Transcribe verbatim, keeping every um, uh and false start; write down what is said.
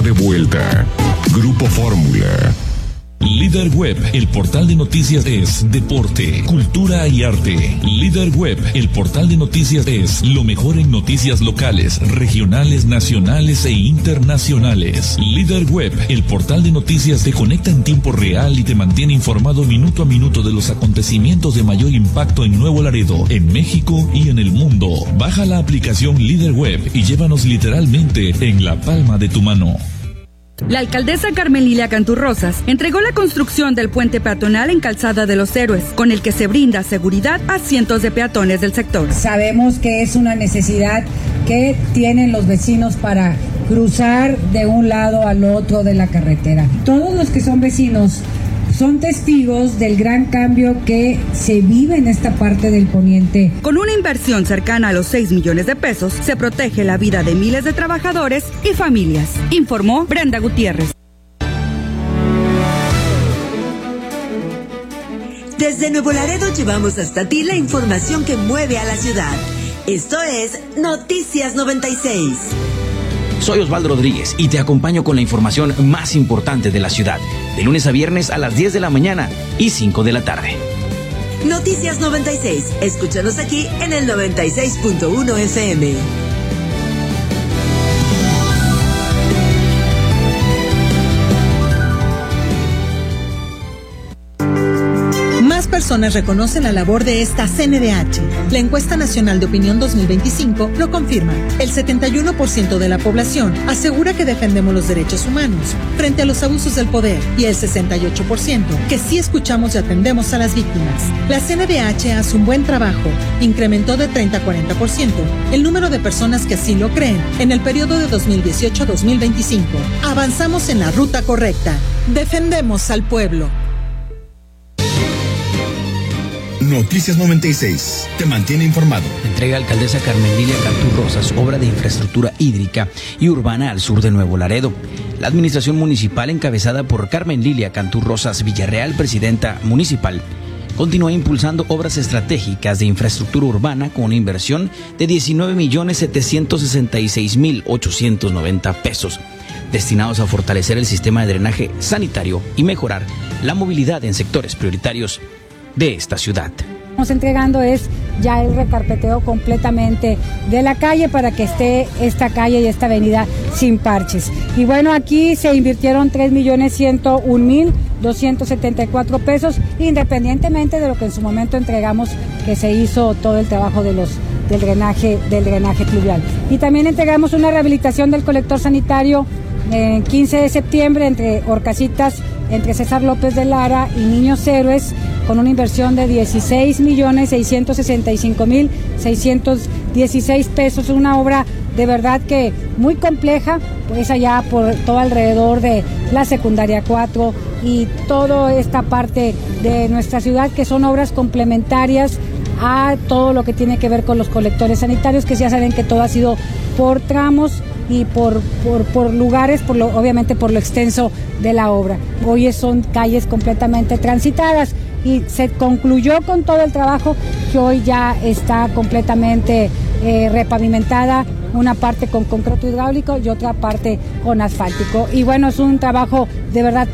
de vuelta. Grupo Fórmula. Líder Web, el portal de noticias es deporte, cultura y arte. Líder Web, el portal de noticias es lo mejor en noticias locales, regionales, nacionales e internacionales. Líder Web, el portal de noticias te conecta en tiempo real y te mantiene informado minuto a minuto de los acontecimientos de mayor impacto en Nuevo Laredo, en México y en el mundo. Baja la aplicación Líder Web y llévanos literalmente en la palma de tu mano. La alcaldesa Carmen Lilia Cantú Rosas entregó la construcción del puente peatonal en Calzada de los Héroes, con el que se brinda seguridad a cientos de peatones del sector. Sabemos que es una necesidad que tienen los vecinos para cruzar de un lado al otro de la carretera. Todos los que son vecinos son testigos del gran cambio que se vive en esta parte del poniente. Con una inversión cercana a los seis millones de pesos, se protege la vida de miles de trabajadores y familias, informó Brenda Gutiérrez. Desde Nuevo Laredo llevamos hasta ti la información que mueve a la ciudad. Esto es Noticias noventa y seis. Soy Osvaldo Rodríguez y te acompaño con la información más importante de la ciudad, de lunes a viernes a las diez de la mañana y cinco de la tarde. Noticias noventa y seis, escúchanos aquí en el noventa y seis punto uno F M. Personas reconocen la labor de esta C N D H. La encuesta nacional de opinión dos mil veinticinco lo confirma. El setenta y uno por ciento de la población asegura que defendemos los derechos humanos frente a los abusos del poder y el sesenta y ocho por ciento que sí escuchamos y atendemos a las víctimas. La C N D H hace un buen trabajo. Incrementó de treinta a cuarenta por ciento el número de personas que así lo creen en el periodo de dos mil dieciocho a dos mil veinticinco. Avanzamos en la ruta correcta. Defendemos al pueblo. Noticias noventa y seis, te mantiene informado. Entrega alcaldesa Carmen Lilia Cantú Rosas, obra de infraestructura hídrica y urbana al sur de Nuevo Laredo. La administración municipal, encabezada por Carmen Lilia Cantú Rosas Villarreal, presidenta municipal, continúa impulsando obras estratégicas de infraestructura urbana con una inversión de diecinueve millones setecientos sesenta y seis mil ochocientos noventa pesos, destinados a fortalecer el sistema de drenaje sanitario y mejorar la movilidad en sectores prioritarios de esta ciudad. Estamos entregando es ya el recarpeteo completamente de la calle para que esté esta calle y esta avenida sin parches. Y bueno, aquí se invirtieron tres millones ciento un mil doscientos setenta y cuatro pesos, independientemente de lo que en su momento entregamos, que se hizo todo el trabajo de los del drenaje del drenaje pluvial. Y también entregamos una rehabilitación del colector sanitario el quince de septiembre entre Horcasitas, entre César López de Lara y Niños Héroes, con una inversión de dieciséis millones seiscientos sesenta y cinco mil seiscientos dieciséis pesos, una obra de verdad que muy compleja, pues allá por todo alrededor de la secundaria cuatro y toda esta parte de nuestra ciudad, que son obras complementarias a todo lo que tiene que ver con los colectores sanitarios, que ya saben que todo ha sido por tramos y por, por, por lugares, por lo, obviamente por lo extenso de la obra. Hoy son calles completamente transitadas y se concluyó con todo el trabajo, que hoy ya está completamente eh, repavimentada, una parte con concreto hidráulico y otra parte con asfáltico. Y bueno, es un trabajo de verdad